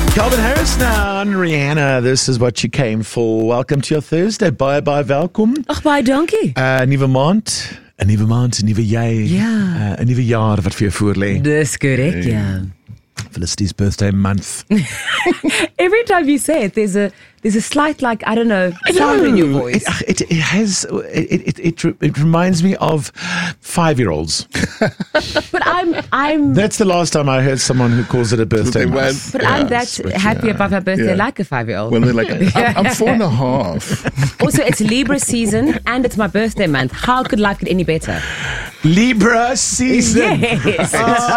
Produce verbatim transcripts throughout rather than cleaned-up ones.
Calvin Harris now and Rihanna, this is what you came for. Welcome to your Thursday. Bye bye, welkom. Ag baie dankie. Uh, nuwe maand, 'n nuwe maand, 'n nuwe jy. Ja. Uh, 'n nuwe jaar wat vir jou voorlê. Dis korrek, ja. Felicity's birthday month. Every time you say it, there's a there's a slight, like, I don't know, sound in your voice. It, it, it has, it, it, it, it reminds me of five-year-olds. But I'm, I'm, That's the last time I heard someone who calls it a birthday Birthday month. but Yeah, I'm that but happy yeah. about my birthday Yeah. like a five-year-old. When they're like, I'm, I'm four and a half. Also, it's Libra season and it's my birthday month. How could life get any better? Libra season. Yes.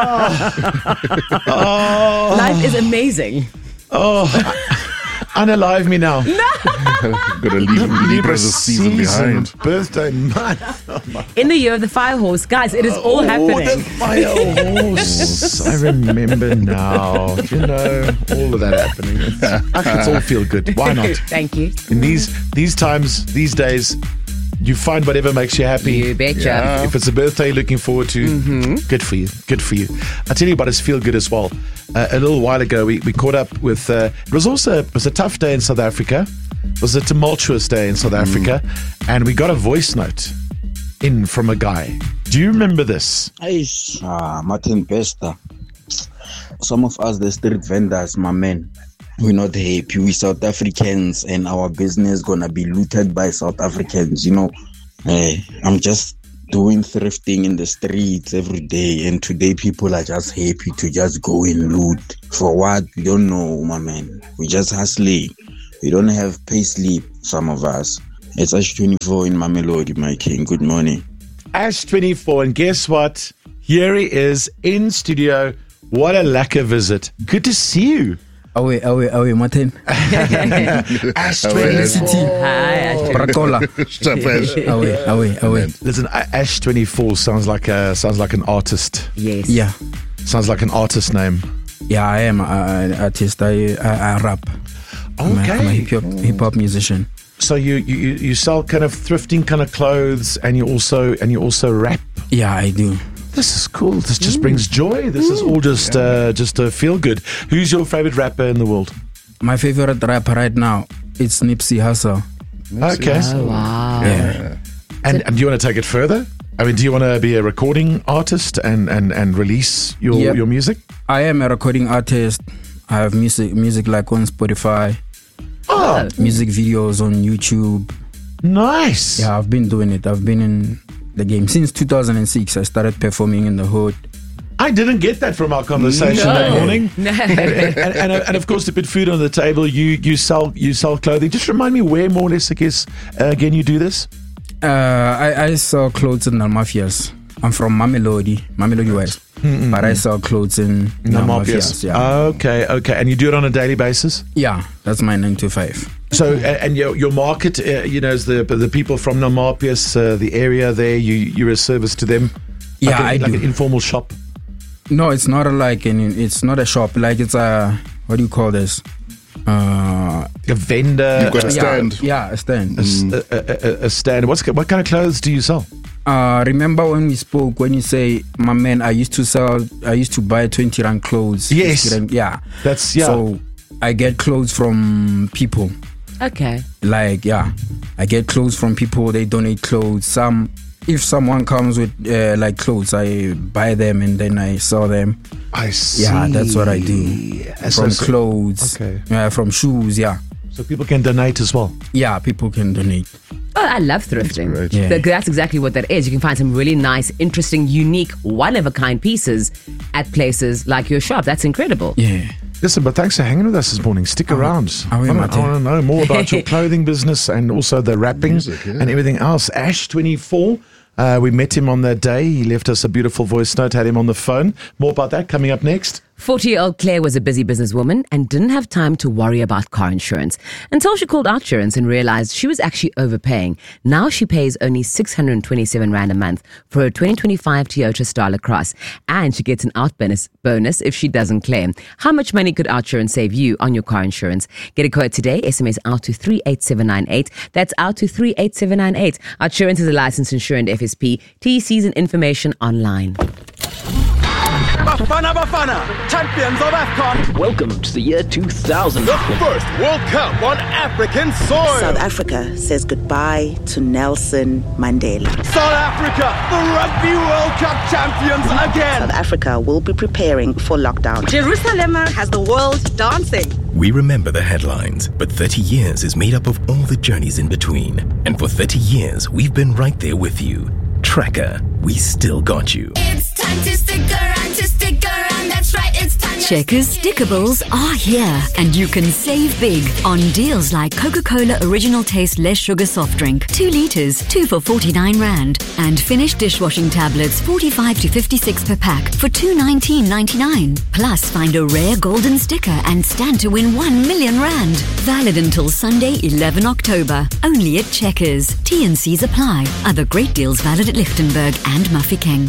Oh, Life is amazing. oh. Unalive me now. Gotta leave Libra the season behind. Birthday month. In the year of the fire horse. Guys, it is all Oh, the happening. fire horse. I remember now. You know, all of that happening. It's, it's all feel good. Why not? Thank you. In these these times, these days, you find whatever makes you happy. You betcha. Yeah. If it's a birthday you're looking forward to, Mm-hmm. good for you. Good for you. I tell you about it's feel good as well. Uh, a little while ago, we, we caught up with. Uh, it was also it was a tough day in South Africa. It was a tumultuous day in South Africa, and we got a voice note in from a guy. Do you remember this? Aish, ah, Martin Bester. Some of us, the street vendors, my man, we're not happy. We South Africans, and our business gonna be looted by South Africans. You know, hey, I'm just doing thrifting in the streets every day, and today people are just happy to just go and loot. For what? We don't know, my man. We just hustling. We don't have pay sleep, some of us. It's Ash twenty-four in Mamelodi, my king. Good morning. Ash twenty-four, and guess what? Here he is in studio. What a lekker visit. Good to see you. Awe, awe, awe, Martin. Ash Felicity. twenty-four. Hi. Bracola. Chapesh. Awe, awe, awe. Listen, A- Ash twenty-four sounds like a sounds like an artist. Yes. Yeah. Sounds like an artist name. Yeah, I am an artist. I, I, I rap. I'm a, I'm a Okay. hip hop hip hop musician. So you, you you you sell kind of thrifting kind of clothes, and you also and you also rap. Yeah, I do. This is cool. This just brings joy. This is all just uh, just uh, feel good. Who's your favorite rapper in the world? My favorite rapper right now, it's Nipsey Hussle. Okay. Oh, wow. Yeah. And, and do you want to take it further? I mean, do you want to be a recording artist and, and, and release your, Yep. your music? I am a recording artist. I have music music like on Spotify, Oh, music videos on YouTube. nice. Yeah, I've been doing it. I've been in the game since two thousand six. I started performing in the hood. I didn't get that from our conversation No. that morning. No. and, and, and, and of course, to put food on the table, you you sell you sell clothing. Just remind me where more or less, I guess, uh, again, you do this. Uh, I, I sell clothes in Nalmafias. I'm from Mamelodi, Mamelodi West, but I sell clothes in Nalmafias. Yeah, Okay, okay. And you do it on a daily basis? yeah, that's my nine to five. So, uh, and your your market, uh, you know, is the the people from Nalmafias, uh, the area there, you, you're a service to them? Yeah, like a, I like do. an informal shop? No, it's not a, like an, it's not a shop. Like it's a, what do you call this? Uh, A vendor? You've got a yeah, stand. yeah, a stand. a, s- a- a- a stand. What's what kind of clothes do you sell? Uh, remember when we spoke, when you say, my man, I used to sell, I used to buy twenty rand clothes. Yes. fifty rand, yeah. That's yeah. So I get clothes from people. Okay. Like, yeah, I get clothes from people. They donate clothes. Some, if someone comes with uh, like clothes, I buy them and then I sell them. I see. Yeah, that's what I do. Yeah, so- From so- clothes, Okay. yeah, from shoes, yeah, So people can donate as well. yeah. People can donate. Oh, I love thrifting. That's great. Yeah. That- That's exactly what that is. You can find some really nice, interesting, unique, one-of-a-kind pieces at places like your shop. That's incredible. Yeah. Listen, but thanks for hanging with us this morning. Stick around. oh, I yeah, want Martin. to know more about your clothing business and also the rapping Music, yeah. and everything else. Ash twenty-four. Uh, we met him on that day. He left us a beautiful voice note, had him on the phone. More about that coming up next. forty-year-old Claire was a busy businesswoman and didn't have time to worry about car insurance until she called Outsurance and realized she was actually overpaying. Now she pays only six hundred twenty-seven rand a month for a twenty twenty-five Toyota Starla Cross, and she gets an out bonus, bonus if she doesn't claim. How much money could Outsurance save you on your car insurance? Get a quote today. S M S out to three eight seven nine eight. That's out to three eight seven nine eight. Outsurance is a licensed insurance F S P. T Cs and information online. Bafana Bafana, champions of AFCON. Welcome to the year two thousand. The first World Cup on African soil. South Africa says goodbye to Nelson Mandela. South Africa, the Rugby World Cup champions again. South Africa will be preparing for lockdown. Jerusalem has the world dancing. We remember the headlines, but thirty years is made up of all the journeys in between. And for thirty years, we've been right there with you. Tracker, we still got you. It's time to stick around, to stick around, that's right, it's time. Checkers Stickables are here, and you can save big on deals like Coca-Cola Original Taste Less Sugar Soft Drink, two litres, two for forty-nine rand, and Finish dishwashing tablets, forty-five to fifty-six per pack for two nineteen ninety-nine. Plus, find a rare golden sticker and stand to win one million rand. Valid until Sunday, eleventh October. Only at Checkers. T and C's apply. Other great deals valid at Lichtenberg and Mafeking.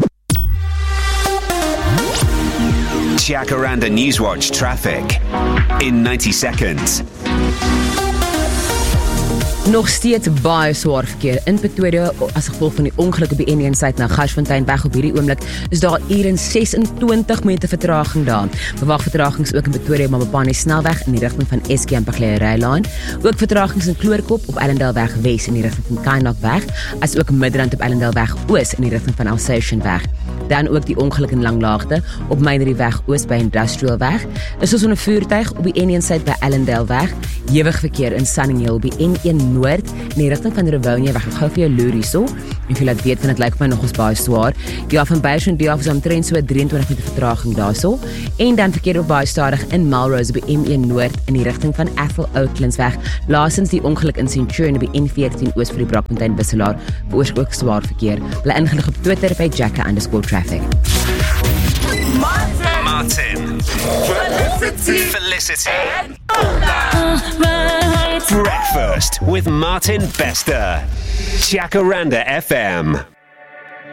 Jacaranda Newswatch traffic in ninety seconds. Nog steeds baie swaar verkeer in Pretoria as gevolg van die ongeluk op die N een suid na Garsfontein weg. Op hierdie oomblik is daar hier in sesentwintig minute vertraging daar. Verwag vertragings ook in Pretoria Mabopane snelweg in die rigting van S K en Pagliai Line. Ook vertragings in Kloorkop op Ellendale weg wes in die rigting van Kainak weg, as ook Midrand op Ellendale weg oos in die rigting van Alsatian weg. Dan ook die ongeluk in Langlaagte op Meinerie weg oos by Industrial weg. Is ons 'n voertuig op die N een suid by Ellendale weg. Ewig verkeer in Sunning Hill op die N een Noord in die rigting van Rivonia weg. Ek gou vir jou loer hierso. En jy laat weet van dit lyk vir my nog ons baie swaar. Ja, van Beyers die af is omtrent so drieëntwintig minute vertraging daarso. En dan verkeer op baie stadig in Melrose op die M een Noord in die rigting van Athol Oaklands weg. Laasens die ongeluk in Centurion op die N veertien oos vir die Brakfontein wisselaar veroorsaak ook swaar verkeer. Bly ingelig op Twitter by Jacka underscore traffic. Martin. Martin. Felicity. Felicity. Breakfast with Martin Bester. Jacaranda F M.